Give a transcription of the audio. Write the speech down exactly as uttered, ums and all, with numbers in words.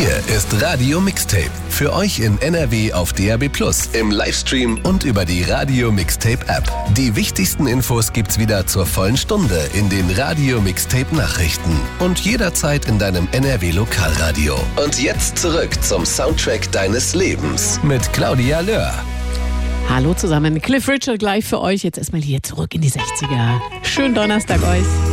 Hier ist Radio Mixtape. Für euch in N R W auf D A B plus, im Livestream und über die Radio Mixtape App. Die wichtigsten Infos gibt's wieder zur vollen Stunde in den Radio Mixtape Nachrichten und jederzeit in deinem N R W Lokalradio. Und jetzt zurück zum Soundtrack deines Lebens mit Claudia Löhr. Hallo zusammen, Cliff Richard gleich für euch. Jetzt erstmal hier zurück in die sechziger. Schönen Donnerstag euch.